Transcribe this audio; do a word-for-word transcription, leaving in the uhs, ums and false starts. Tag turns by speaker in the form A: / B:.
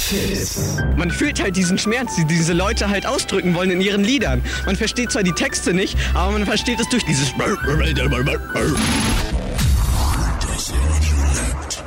A: Fitz.
B: Man fühlt halt diesen Schmerz, die diese Leute halt ausdrücken wollen in ihren Liedern. Man versteht zwar die Texte nicht, aber man versteht es durch dieses